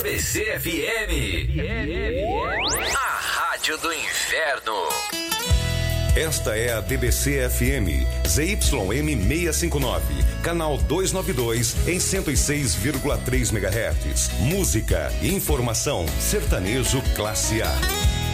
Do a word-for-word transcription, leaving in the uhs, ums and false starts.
D B C F M, a rádio do inverno. Esta é a D B C F M, Z Y M seiscentos e cinquenta e nove, canal duzentos e noventa e dois, em cento e seis vírgula três megahertz. Música e informação, sertanejo classe A.